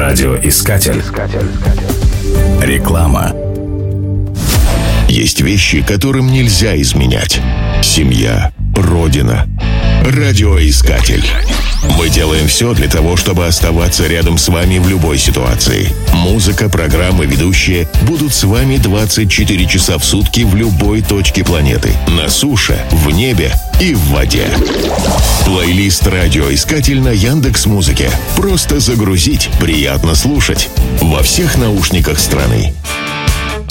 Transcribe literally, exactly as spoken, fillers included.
Радиоискатель. Реклама. Есть вещи, которым нельзя изменять. Семья, родина. Радиоискатель. Мы делаем все для того, чтобы оставаться рядом с вами в любой ситуации. Музыка, программы, ведущие будут с вами двадцать четыре часа в сутки в любой точке планеты. На суше, в небе и в воде. Плейлист «Радиоискатель» на Яндекс.Музыке. Просто загрузить, приятно слушать. Во всех наушниках страны.